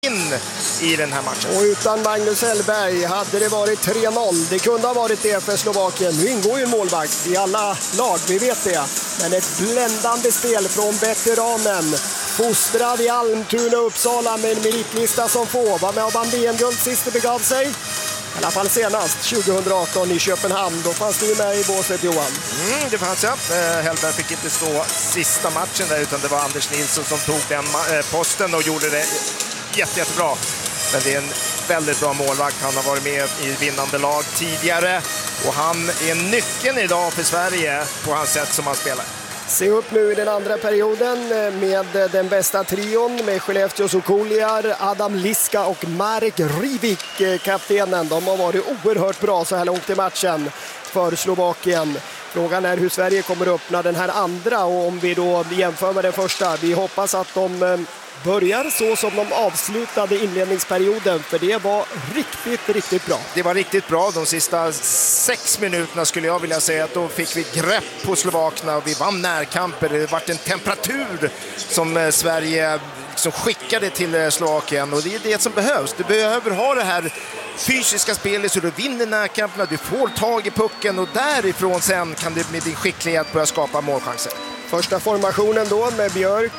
in i den här matchen. Och utan Magnus Hellberg hade det varit 3-0. Det kunde ha varit det för Slovakien. Nu ingår ju en målvakt i alla lag, vi vet det. Men ett bländande spel från veteranen. Fostrad i Almtuna och Uppsala med en meritlista som få. Var med och vann VM-guld sist det begav sig. I alla fall senast 2018 i Köpenhamn. Då fanns du med i båset, Johan. Det fanns jag. Hellberg fick inte stå sista matchen där, utan det var Anders Nilsson som tog den posten och gjorde det jättebra. Men det är en väldigt bra målvakt. Han har varit med i vinnande lag tidigare. Och han är nyckeln idag för Sverige på hans sätt som han spelar. Se upp nu i den andra perioden med den bästa trion med Skellefteås Okoljar, Adam Liska och Marek Rivik, kaptenen. De har varit oerhört bra så här långt i matchen för Slovakien. Frågan är hur Sverige kommer att öppna den här andra, och om vi då jämför med den första. Vi hoppas att de börjar så som de avslutade inledningsperioden, för det var riktigt bra. Det var riktigt bra. De sista 6 minuterna skulle jag vilja säga att då fick vi grepp på slovakerna och vi vann närkamper. Det var en temperatur som Sverige som skickade till Slovakien, och det är det som behövs. Du behöver ha det här fysiska spelet så du vinner närkamperna, du får tag i pucken och därifrån sen kan du med din skicklighet börja skapa målchanser. Första formationen då med Björk,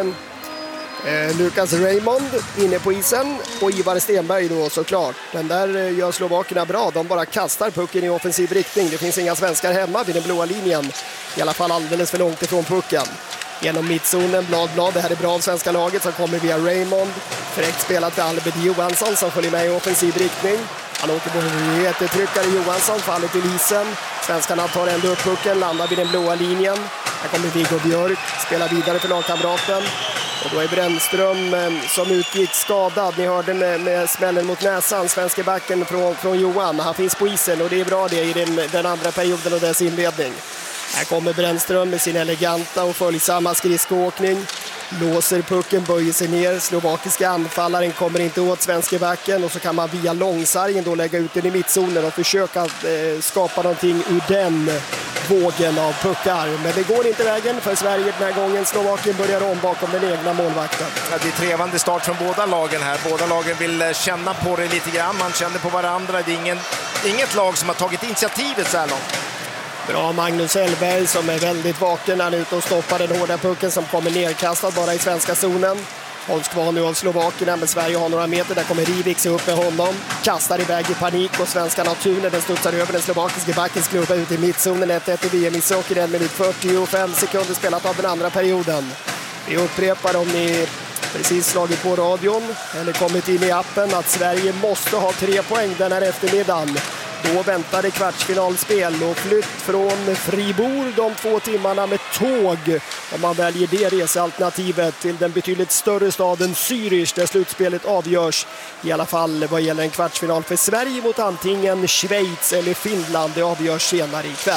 Lukas Raymond inne på isen och Ivar Stenberg då såklart. Den där gör slovakerna bra. De bara kastar pucken i offensiv riktning. Det finns inga svenskar hemma vid den blåa linjen. I alla fall alldeles för långt ifrån pucken. Genom mittzonen, blad. Det här är bra av svenska laget som kommer via Raymond. Fräckt spelat till Albert Johansson som följer med i offensiv riktning. Han åker på jättetryckare Johansson, faller till isen. Svenskarna tar ändå upp pucken, landar vid den blåa linjen. Här kommer Viggo Björk, spelar vidare för lagkamraten. Och då är Brännström som utgick skadad. Ni hörde med smällen mot näsan, svenska backen från Johan. Han finns på isen och det är bra det i den andra perioden och dess inledning. Här kommer Brännström med sin eleganta och följsamma skridskoåkning. Låser pucken, böjer sig ner. Slovakiska anfallaren kommer inte åt svenska backen. Och så kan man via långsargen då lägga ut den i mittzonen och försöka skapa någonting ur den vågen av puckar. Men det går inte vägen för Sverige den här gången. Slovakien börjar om bakom den egna målvakten. Ja, det är trevande start från båda lagen här. Båda lagen vill känna på det lite grann. Man känner på varandra. Det är inget lag som har tagit initiativet så här långt. Bra Magnus Hellberg som är väldigt vaken. Han är ute och stoppar den hårda pucken som kommer nerkastad bara i svenska zonen. Hålls kvar nu av Slovakerna, men Sverige har några meter. Där kommer Rivik sig upp med honom. Kastar iväg i panik och svenskarna har tur när den studsar över den slovakiska backens klubba ut i mittzonen. 1-1 i VM-ishockey, 1 minut 45 sekunder spelat av den andra perioden. Vi upprepar om ni precis slagit på radion eller kommit in i appen att Sverige måste ha 3 poäng den här eftermiddagen. Då väntade kvartsfinalspel och flytt från Fribourg de 2 timmarna med tåg. Om man väljer det resealternativet till den betydligt större staden Zürich där slutspelet avgörs. I alla fall vad gäller en kvartsfinal för Sverige mot antingen Schweiz eller Finland. Det avgörs senare ikväll.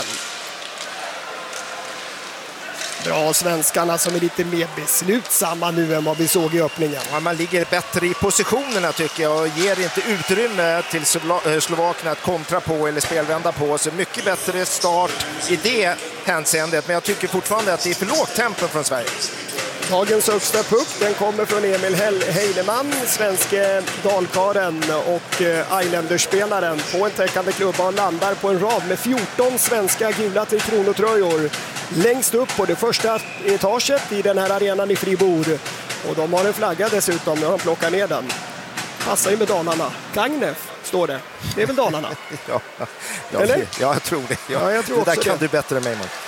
Bra svenskarna som är lite mer beslutsamma nu än vad vi såg i öppningen. Ja, man ligger bättre i positionerna tycker jag och ger inte utrymme till slovakerna att kontra på eller spelvända på. Så mycket bättre start i det hänseendet. Men jag tycker fortfarande att det är för lågt tempo från Sverige. Dagens högsta puck den kommer från Emil Heinemann, svenske dalkaren och Islanders-spelaren på en täckande klubba och landar på en rad med 14 svenska gula till kronotröjor. Längst upp på det första etaget i den här arenan i Fribourg. Och de har en flagga dessutom när de plockar ner den. Passar ju med Dalarna. Gagnef står det. Det är väl Dalarna? Eller? Ja, jag tror det. Ja, jag tror det där kan du bättre än mig, man.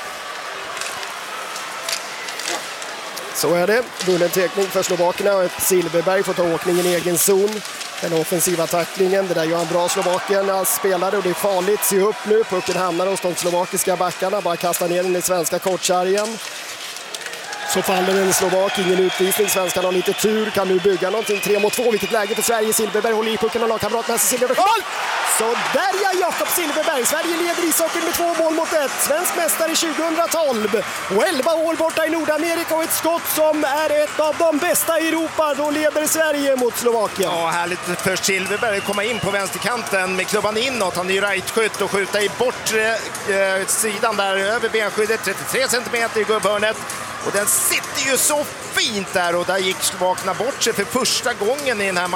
Så är det. Vunnen teckning för Slovakerna och Silverberg får ta åkningen i egen zon. Den offensiva tacklingen, det där gör en bra Slovakien spelare och det är farligt. Se upp nu, pucken hamnar hos de slovakiska backarna. Bara kastar ner den i svenska kortsargen. Så faller en slovak, ingen utvisning. Svenskarna har lite tur, kan nu bygga någonting. 3-2, vilket läge för Sverige. Silverberg håller i pucken och lagkamrat med sig Silverberg. Så där ja, Jakob Silverberg. Sverige leder ishockeyn med 2 mål mot 1. Svensk mästare 2012. Och 11 år borta i Nordamerika och ett skott som är ett av de bästa i Europa. Då leder Sverige mot Slovakien. Ja, härligt för Silverberg att komma in på vänsterkanten med klubban inåt. Han är ju rightskytt och skjuta i bortre sidan där över benskyddet. 33 cm i gubbhörnet. Och den sitter ju så fint där och där gick slovakerna bort sig för första gången i den här matchen.